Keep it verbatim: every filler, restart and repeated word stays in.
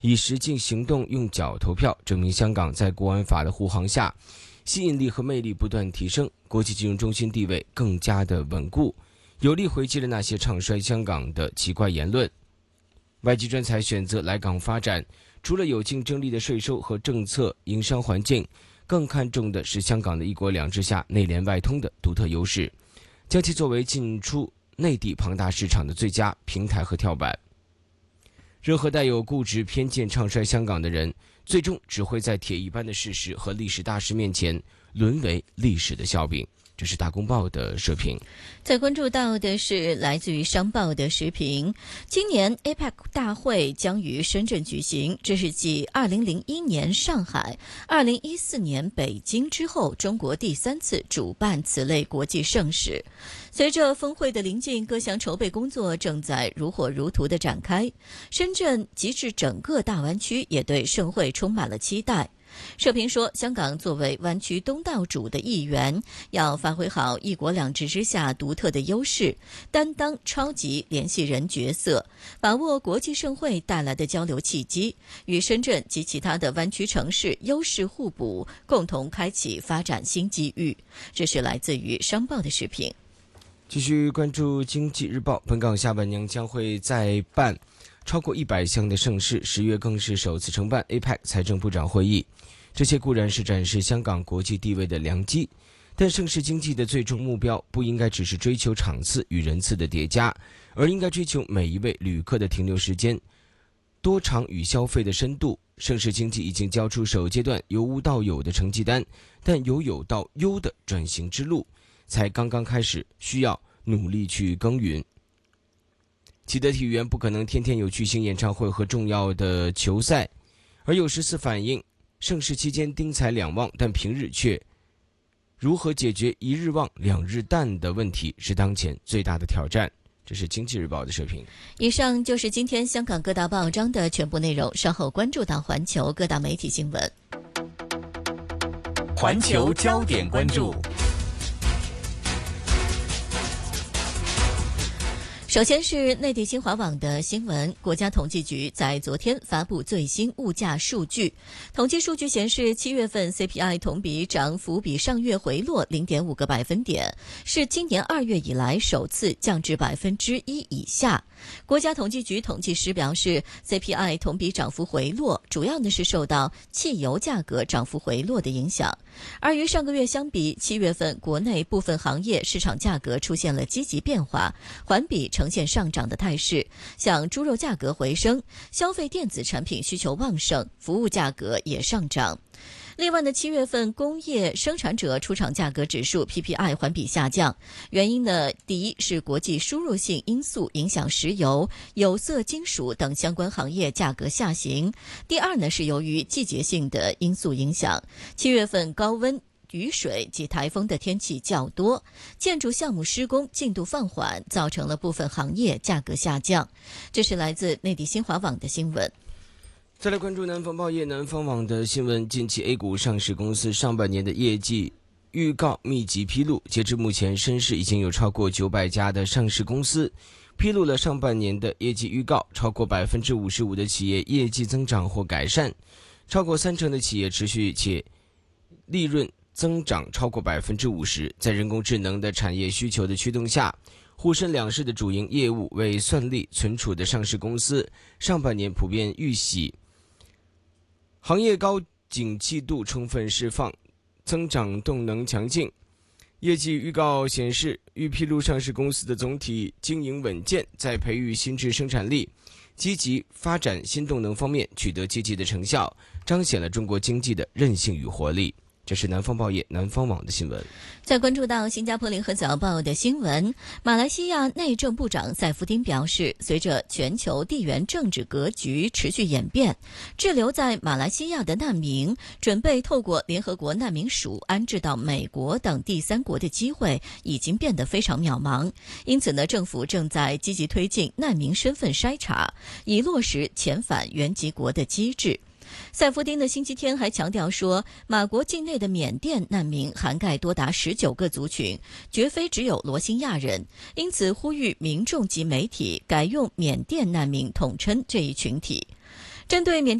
以实际行动用脚投票，证明香港在国安法的护航下，吸引力和魅力不断提升，国际金融中心地位更加的稳固，有力回击了那些唱衰香港的奇怪言论。外籍专才选择来港发展，除了有竞争力的税收和政策营商环境，更看重的是香港的一国两制下内联外通的独特优势，将其作为进出内地庞大市场的最佳平台和跳板。任何带有固执偏见唱衰香港的人，最终只会在铁一般的事实和历史大势面前沦为历史的笑柄。这是大公报的社评。 再关注到的是来自于商报的时评，今年 A P E C 大会将于深圳举行，这是继二零零一年上海、二零一四年北京之后，中国第三次主办此类国际盛事。随着峰会的临近，各项筹备工作正在如火如荼地展开，深圳及至整个大湾区也对盛会充满了期待。社评说，香港作为湾区东道主的一员，要发挥好一国两制之下独特的优势，担当超级联系人角色，把握国际盛会带来的交流契机，与深圳及其他的湾区城市优势互补，共同开启发展新机遇。这是来自于商报的视频。 继续关注经济日报，本港下半年将会再办超过一百项的盛事，十月更是首次承办 A P E C 财政部长会议。这些固然是展示香港国际地位的良机，但盛事经济的最终目标不应该只是追求场次与人次的叠加，而应该追求每一位旅客的停留时间、多长与消费的深度。盛事经济已经交出首阶段由无到有的成绩单，但由有到优的转型之路才刚刚开始，需要努力去耕耘。启德体育园不可能天天有巨星演唱会和重要的球赛，而有十四反映盛事期间丁财两旺，但平日却如何解决一日旺两日淡的问题是当前最大的挑战。这是经济日报的社评。 以上就是今天香港各大报章的全部内容，稍后关注到环球各大媒体新闻。 环球焦点关注。 首先是内地新华网的新闻，国家统计局在昨天发布最新物价数据。统计数据显示，七月份 C P I 同比涨幅比上月回落 零点五个百分点，是今年二月以来首次降至百分之一以下。国家统计局统计师表示 ，C P I 同比涨幅回落，主要呢是受到汽油价格涨幅回落的影响。而与上个月相比，七月份国内部分行业市场价格出现了积极变化，环比呈现上涨的态势，像猪肉价格回升，消费电子产品需求旺盛，服务价格也上涨。另外呢，七月份工业生产者出厂价格指数 P P I 环比下降，原因呢，第一是国际输入性因素影响石油、有色金属等相关行业价格下行；第二呢，是由于季节性的因素影响，七月份高温、雨水及台风的天气较多，建筑项目施工进度放缓，造成了部分行业价格下降。这是来自内地新华网的新闻。 再来关注南方报业南方网的新闻，近期 A 股上市公司上半年的业绩预告密集披露，截至目前，深市已经有超过九百家的上市公司披露了上半年的业绩预告，超过 百分之五十五 的企业业绩增长或改善，超过三成的企业持续且利润增长超过 百分之五十。 在人工智能的产业需求的驱动下，沪深两市的主营业务为算力存储的上市公司上半年普遍预喜，行业高景气度充分释放，增长动能强劲。业绩预告显示，预披露上市公司的总体经营稳健，在培育新质生产力、积极发展新动能方面取得积极的成效，彰显了中国经济的韧性与活力。这是南方报业南方网的新闻。 再关注到新加坡联合早报的新闻，马来西亚内政部长赛夫丁表示，随着全球地缘政治格局持续演变，滞留在马来西亚的难民准备透过联合国难民署安置到美国等第三国的机会已经变得非常渺茫，因此呢，政府正在积极推进难民身份筛查，以落实遣返原籍国的机制。赛夫丁的星期天还强调说，马国境内的缅甸难民涵盖多达十九个族群，绝非只有罗兴亚人，因此呼吁民众及媒体改用缅甸难民统称这一群体。 针对缅甸